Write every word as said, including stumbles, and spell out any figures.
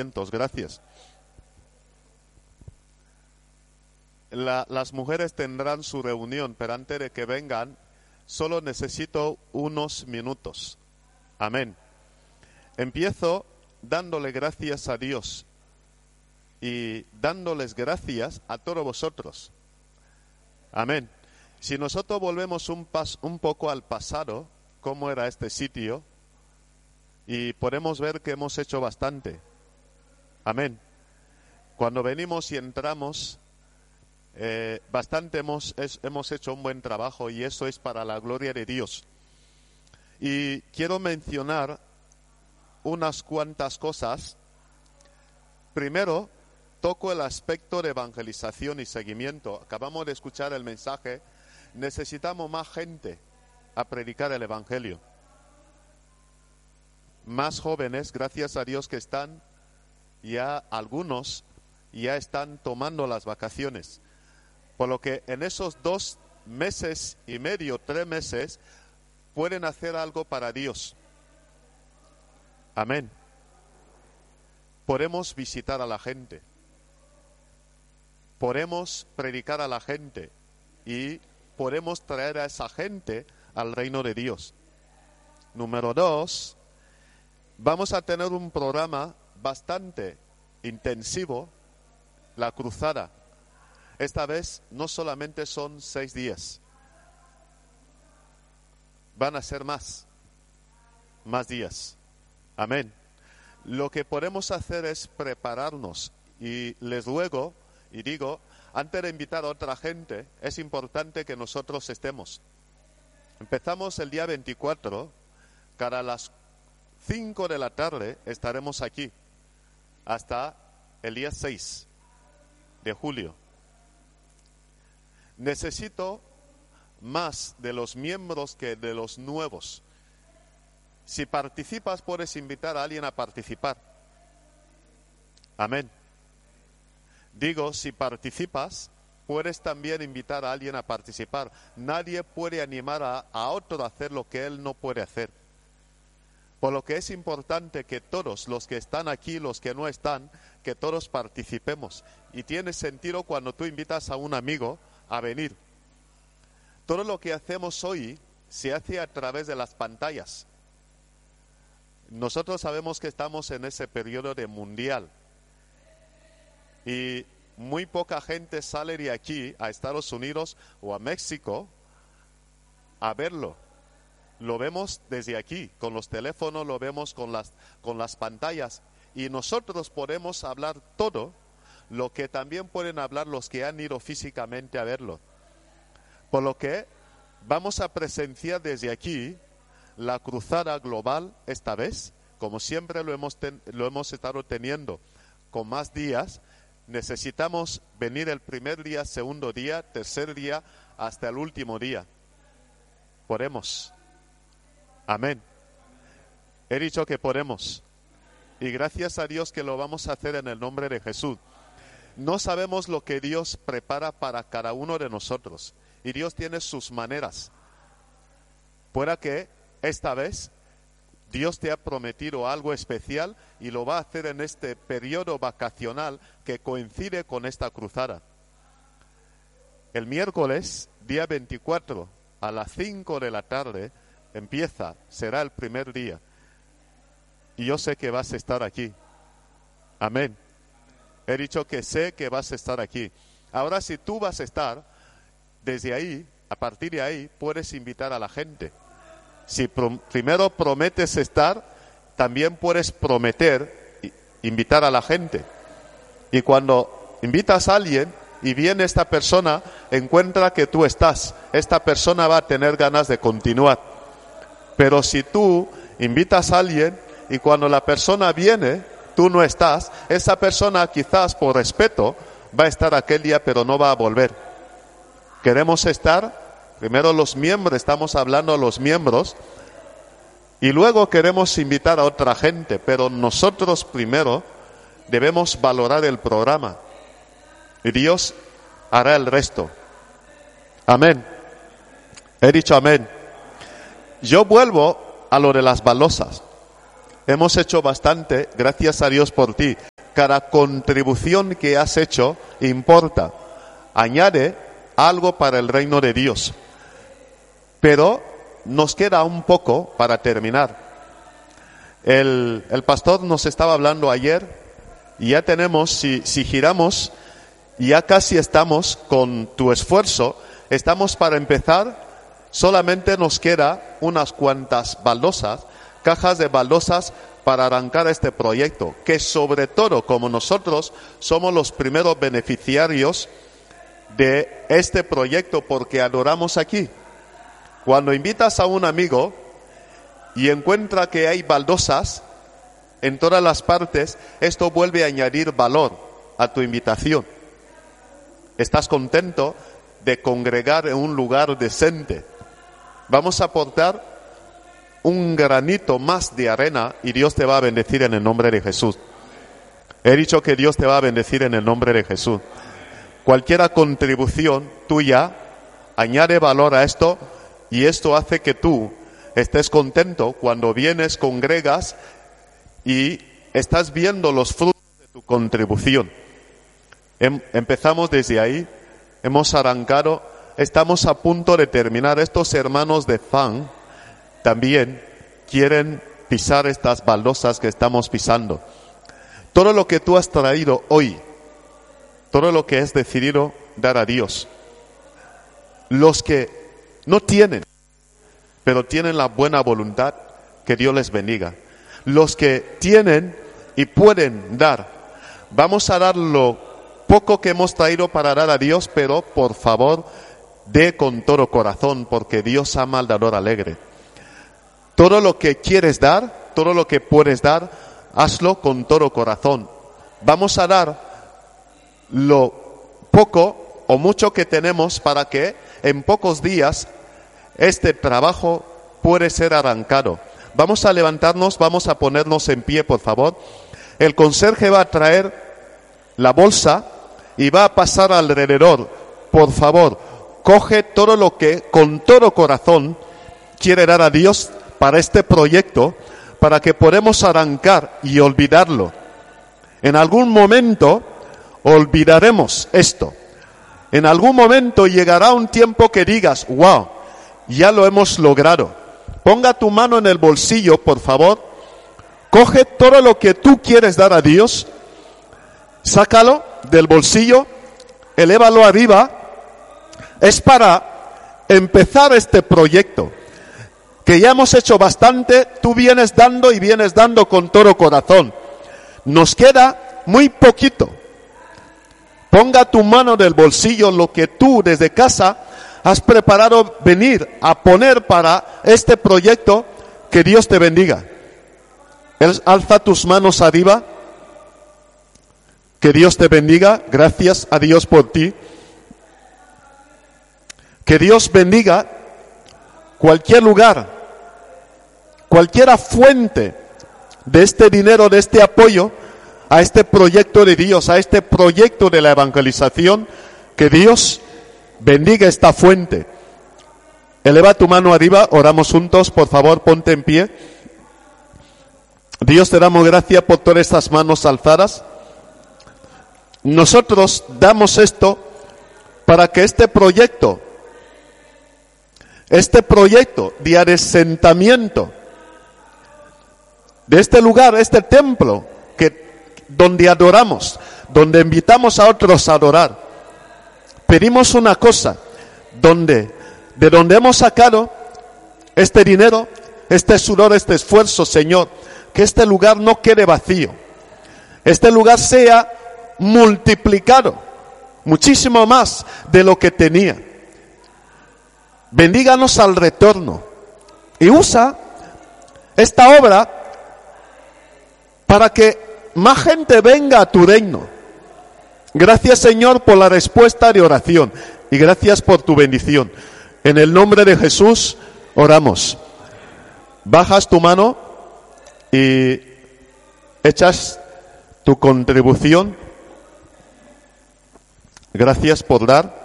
Gracias. La, las mujeres tendrán su reunión, pero antes de que vengan, solo necesito unos minutos. Amén. Empiezo dándole gracias a Dios y dándoles gracias a todos vosotros. Amén. Si nosotros volvemos un, pas, un poco al pasado, cómo era este sitio, y podemos ver que hemos hecho bastante. Amén. Cuando venimos y entramos, eh, bastante hemos, es, hemos hecho un buen trabajo, y eso es para la gloria de Dios. Y quiero mencionar unas cuantas cosas. Primero, toco el aspecto de evangelización y seguimiento. Acabamos de escuchar el mensaje. Necesitamos más gente a predicar el evangelio. Más jóvenes, gracias a Dios que están, ya algunos ya están tomando las vacaciones. Por lo que en esos dos meses y medio, tres meses, pueden hacer algo para Dios. Amén. Podemos visitar a la gente. Podemos predicar a la gente. Y podemos traer a esa gente al reino de Dios. Número dos, vamos a tener un programa bastante intensivo, la cruzada. Esta vez no solamente son seis días, van a ser más, más días. Amén. Lo que podemos hacer es prepararnos, y les ruego y digo, antes de invitar a otra gente, es importante que nosotros estemos. Empezamos el día veinticuatro, cada las cinco de la tarde estaremos aquí, hasta el día seis de julio. Necesito más de los miembros que de los nuevos. Si participas, puedes invitar a alguien a participar. Amén. Digo, si participas, puedes también invitar a alguien a participar. Nadie puede animar a, a otro a hacer lo que él no puede hacer. Por lo que es importante que todos los que están aquí, los que no están, que todos participemos. Y tiene sentido cuando tú invitas a un amigo a venir. Todo lo que hacemos hoy se hace a través de las pantallas. Nosotros sabemos que estamos en ese periodo de mundial. Y muy poca gente sale de aquí a Estados Unidos o a México a verlo. Lo vemos desde aquí, con los teléfonos, lo vemos con las, con las pantallas. Y nosotros podemos hablar todo lo que también pueden hablar los que han ido físicamente a verlo. Por lo que vamos a presenciar desde aquí la cruzada global esta vez, como siempre lo hemos, ten, lo hemos estado teniendo, con más días. Necesitamos venir el primer día, segundo día, tercer día, hasta el último día. Podemos. Amén. He dicho que podemos. Y gracias a Dios que lo vamos a hacer en el nombre de Jesús. No sabemos lo que Dios prepara para cada uno de nosotros. Y Dios tiene sus maneras. Pueda que esta vez Dios te ha prometido algo especial y lo va a hacer en este periodo vacacional que coincide con esta cruzada. El miércoles, día veinticuatro, a las cinco de la tarde, empieza, será el primer día. Y yo sé que vas a estar aquí. Amén. He dicho que sé que vas a estar aquí. Ahora, si tú vas a estar, desde ahí, a partir de ahí, puedes invitar a la gente. Si prom- primero prometes estar, también puedes prometer invitar a la gente. Y cuando invitas a alguien y viene esta persona, encuentra que tú estás. Esta persona va a tener ganas de continuar. Pero si tú invitas a alguien y cuando la persona viene, tú no estás, esa persona quizás por respeto va a estar aquel día, pero no va a volver. Queremos estar, primero los miembros, estamos hablando a los miembros, y luego queremos invitar a otra gente, pero nosotros primero debemos valorar el programa, y Dios hará el resto. Amén. He dicho amén. Yo vuelvo a lo de las balosas. Hemos hecho bastante, gracias a Dios por ti. Cada contribución que has hecho importa. Añade algo para el reino de Dios. Pero nos queda un poco para terminar. El, el pastor nos estaba hablando ayer y ya tenemos, si, si giramos, ya casi estamos con tu esfuerzo, estamos para empezar, solamente nos queda unas cuantas baldosas, cajas de baldosas para arrancar este proyecto, que sobre todo como nosotros somos los primeros beneficiarios de este proyecto porque adoramos aquí. Cuando invitas a un amigo y encuentra que hay baldosas en todas las partes, esto vuelve a añadir valor a tu invitación. Estás contento de congregar en un lugar decente. Vamos a aportar un granito más de arena y Dios te va a bendecir en el nombre de Jesús. He dicho que Dios te va a bendecir en el nombre de Jesús. Cualquier contribución tuya añade valor a esto y esto hace que tú estés contento cuando vienes, congregas y estás viendo los frutos de tu contribución. Em, empezamos desde ahí, hemos arrancado, estamos a punto de terminar. Estos hermanos de Fan también quieren pisar estas baldosas que estamos pisando. Todo lo que tú has traído hoy, todo lo que has decidido dar a Dios, los que no tienen, pero tienen la buena voluntad, que Dios les bendiga. Los que tienen y pueden dar, vamos a dar lo poco que hemos traído para dar a Dios, pero por favor, dé con todo corazón, porque Dios ama al dador alegre. Todo lo que quieres dar, todo lo que puedes dar, hazlo con todo corazón. Vamos a dar lo poco o mucho que tenemos para que en pocos días este trabajo puede ser arrancado. Vamos a levantarnos, vamos a ponernos en pie, por favor. El conserje va a traer la bolsa y va a pasar alrededor. Por favor, coge todo lo que con todo corazón quiere dar a Dios para este proyecto, para que podamos arrancar y olvidarlo. En algún momento olvidaremos esto. En algún momento llegará un tiempo que digas, wow, ya lo hemos logrado. Ponga tu mano en el bolsillo, por favor. Coge todo lo que tú quieres dar a Dios. Sácalo del bolsillo. Elévalo arriba. Es para empezar este proyecto. Que ya hemos hecho bastante. Tú vienes dando y vienes dando con todo corazón. Nos queda muy poquito. Ponga tu mano del bolsillo lo que tú desde casa has preparado venir a poner para este proyecto. Que Dios te bendiga. Alza tus manos arriba. Que Dios te bendiga. Gracias a Dios por ti. Que Dios bendiga cualquier lugar, cualquier fuente de este dinero, de este apoyo a este proyecto de Dios, a este proyecto de la evangelización. Que Dios bendiga esta fuente. Eleva tu mano arriba, oramos juntos, por favor, ponte en pie. Dios, te damos gracias por todas estas manos alzadas. Nosotros damos esto para que este proyecto, este proyecto de asentamiento, de este lugar, este templo, que donde adoramos, donde invitamos a otros a adorar, pedimos una cosa, donde, de donde hemos sacado este dinero, este sudor, este esfuerzo, Señor, que este lugar no quede vacío. Este lugar sea multiplicado, muchísimo más de lo que tenía. Bendíganos al retorno y usa esta obra para que más gente venga a tu reino. Gracias, Señor, por la respuesta de oración y gracias por tu bendición. En el nombre de Jesús oramos. Bajas tu mano y echas tu contribución. Gracias por dar.